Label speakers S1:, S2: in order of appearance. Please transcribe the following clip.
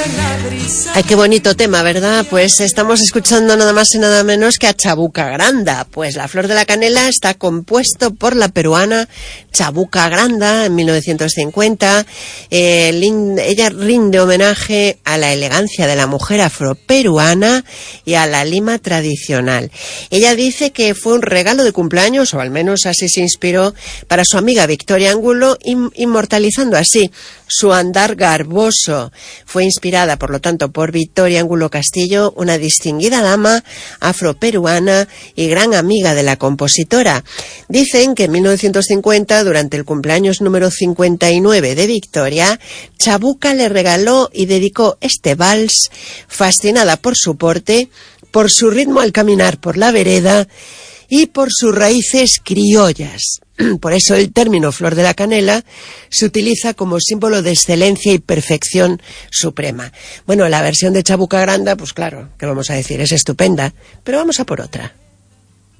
S1: Ay, qué bonito tema, ¿verdad? Pues estamos escuchando nada más y nada menos que a Chabuca Granda. Pues La Flor de la Canela está compuesto por la peruana Chabuca Granda en 1950. Ella rinde homenaje a la elegancia de la mujer afroperuana y a la Lima tradicional. Ella dice que fue un regalo de cumpleaños, o al menos así se inspiró, para su amiga Victoria Angulo, inmortalizando así su andar garboso. Fue inspirada, por lo tanto, por Victoria Angulo Castillo, una distinguida dama afroperuana y gran amiga de la compositora. Dicen que en 1950, durante el cumpleaños número 59 de Victoria, Chabuca le regaló y dedicó este vals, fascinada por su porte, por su ritmo al caminar por la vereda y por sus raíces criollas. Por eso el término Flor de la Canela se utiliza como símbolo de excelencia y perfección suprema. Bueno, la versión de Chabuca Granda, pues claro, ¿qué vamos a decir? Es estupenda, pero vamos a por otra.